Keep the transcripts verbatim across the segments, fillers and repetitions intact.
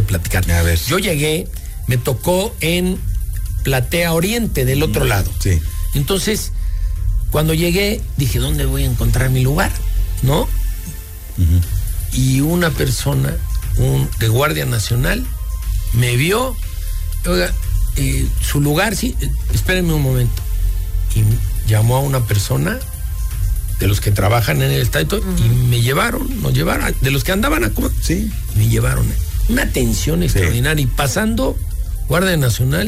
platicar. A ver. Yo llegué, me tocó en Platea Oriente, del otro lado. Sí. Entonces, cuando llegué, dije, ¿dónde voy a encontrar mi lugar? ¿No? Uh-huh. Y una persona, un de Guardia Nacional, me vio, oiga, eh, su lugar, sí, eh, espérenme un momento. Y llamó a una persona de los que trabajan en el estadio, uh-huh, y me llevaron, nos llevaron, de los que andaban a comer, sí, me llevaron. Una atención extraordinaria, sí, y pasando Guardia Nacional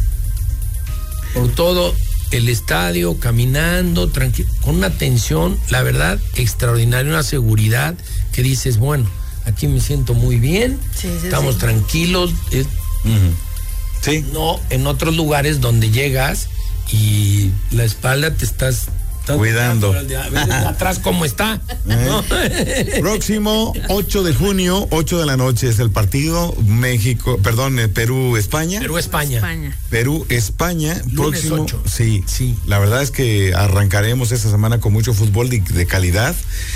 por todo el estadio, caminando, tranquilo, con una atención, la verdad, extraordinaria, una seguridad que dices, bueno, aquí me siento muy bien, sí, sí, estamos, sí, tranquilos. Eh, uh-huh. Sí. No en otros lugares donde llegas y la espalda te estás... cuidando. De, de, de atrás cómo está. ¿Eh? ¿No? Próximo ocho de junio, ocho de la noche es el partido. México, perdón, Perú, España. Perú, España. España. Perú, España. Lunes próximo. ocho. Sí, sí. La verdad es que arrancaremos esta semana con mucho fútbol de, de calidad.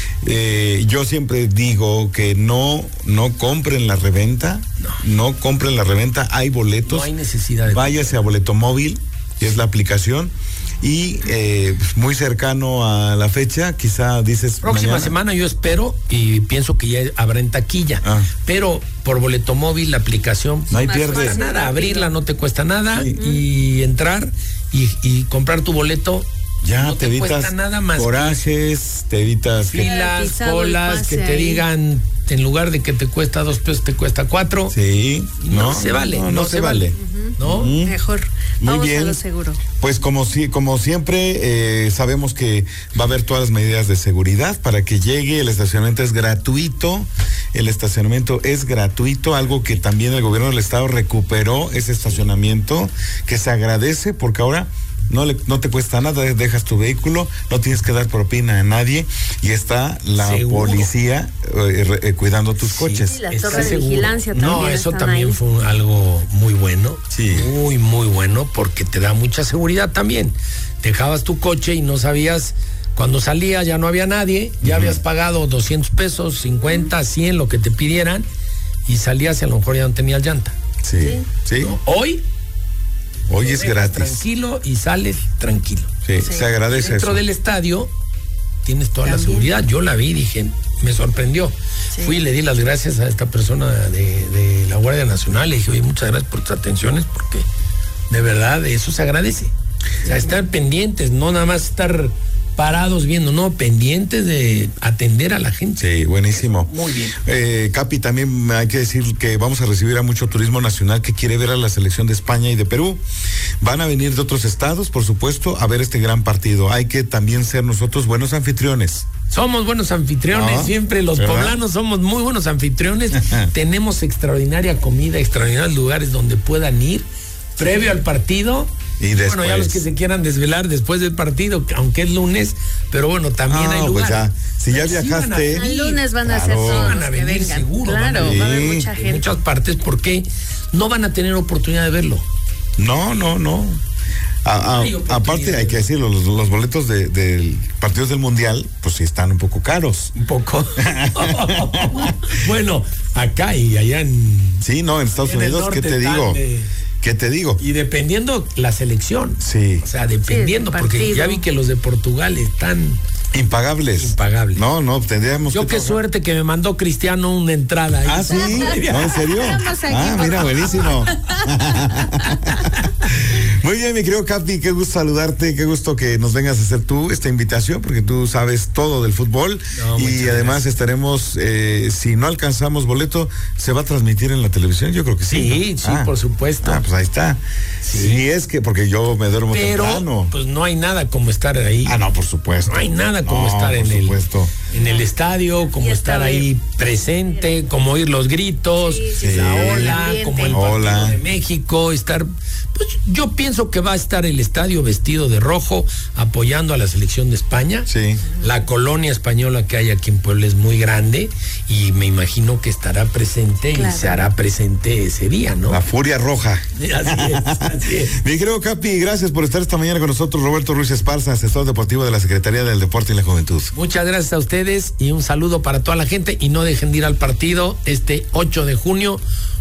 Eh, yo siempre digo que no, no compren la reventa. No. No compren la reventa. Hay boletos. No hay necesidad de. Váyase a Boleto Móvil, que es la aplicación. Y eh, muy cercano a la fecha, quizá dices próxima mañana. semana yo espero y pienso que ya habrá en taquilla, ah. pero por Boleto Móvil, la aplicación, no hay pierde. No cuesta nada, abrirla no te cuesta nada, sí, y entrar y, y comprar tu boleto. Ya no te, te evitas cuesta nada más corajes, te evitas filas, colas, que te ahí. digan, en lugar de que te cuesta dos pesos, te cuesta cuatro. Sí, no, no se vale, no, no, no se, se vale. vale. Uh-huh. ¿No? Uh-huh. Mejor. Muy Vamos bien. a lo seguro. Pues como si, como siempre, eh, sabemos que va a haber todas las medidas de seguridad para que llegue. El estacionamiento es gratuito. El estacionamiento es gratuito, algo que también el gobierno del estado recuperó, ese estacionamiento, que se agradece porque ahora no le, no te cuesta nada, dejas tu vehículo, no tienes que dar propina a nadie y está la ¿Seguro? Policía eh, eh, cuidando tus, sí, coches. Sí, la torre de vigilancia también. No, eso también ahí. Fue algo muy bueno, sí, muy muy bueno, porque te da mucha seguridad también. Dejabas tu coche y no sabías, cuando salía ya no había nadie, ya uh-huh, habías pagado doscientos pesos, cincuenta, cien, lo que te pidieran, y salías y a lo mejor ya no tenías llanta. Sí, sí. ¿Sí? ¿No? Hoy Hoy es gratis. Tranquilo y sales tranquilo. Sí, sí, se agradece. Dentro eso. del estadio tienes toda También. la seguridad. Yo la vi, dije, me sorprendió. Sí. Fui y le di las gracias a esta persona de, de la Guardia Nacional. Le dije, oye, muchas gracias por tus atenciones, porque de verdad eso se agradece. O sea, estar pendientes, no nada más estar parados viendo, no, pendientes de atender a la gente. Sí, buenísimo. Muy bien. Eh, Capi, también hay que decir que vamos a recibir a mucho turismo nacional que quiere ver a la selección de España y de Perú. Van a venir de otros estados, por supuesto, a ver este gran partido. Hay que también ser nosotros buenos anfitriones. Somos buenos anfitriones, ¿no? Siempre los ¿verdad? Poblanos somos muy buenos anfitriones. Tenemos extraordinaria comida, extraordinarios lugares donde puedan ir previo al partido. Y después. Bueno, ya los que se quieran desvelar después del partido, aunque es lunes, pero bueno, también ah, hay lugar. Pues ya, si ya pero viajaste. Sí, el lunes van a claro, ser todos van a venir que seguro. Claro, van a va a haber mucha gente. En muchas partes, porque no van a tener oportunidad de verlo. No, no, no. A, a, aparte, hay que decirlo, los, los boletos de, de partidos del Mundial, pues sí están un poco caros. Un poco. Bueno, acá y allá en. Sí, no, en Estados en Unidos, ¿qué te digo? De... ¿Qué te digo? Y dependiendo la selección. Sí. O sea, dependiendo, sí, porque ya vi que los de Portugal están impagables. Impagables. No, no, tendríamos Yo que qué trabajar. Suerte que me mandó Cristiano una entrada ahí. Ah, sí. No, ¿en serio? Aquí, ah, mira, buenísimo. Muy bien, mi querido Capi, qué gusto saludarte, qué gusto que nos vengas a hacer tú esta invitación, porque tú sabes todo del fútbol. No, y además gracias. estaremos, eh, si no alcanzamos boleto, ¿se va a transmitir en la televisión? Yo creo que sí. Sí, ¿no? sí, ah, por supuesto. Ah, pues ahí está. Sí. Si es que, porque yo me duermo Pero, temprano. pues no hay nada como estar ahí. Ah, no, por supuesto. No hay nada como no, estar en el, en el estadio, como estar ahí presente, como oír los gritos, sí, sí, la sí. ola, como el partido Hola. de México, estar, pues yo pienso que va a estar el estadio vestido de rojo, apoyando a la selección de España. Sí. La colonia española que hay aquí en Puebla es muy grande y me imagino que estará presente claro. y se hará presente ese día, ¿no? La furia roja. Así es, así es. Mi querido Capi, gracias por estar esta mañana con nosotros. Roberto Ruiz Esparza, asesor deportivo de la Secretaría del Deporte y la Juventud. Muchas gracias a ustedes y un saludo para toda la gente y no dejen de ir al partido este ocho de junio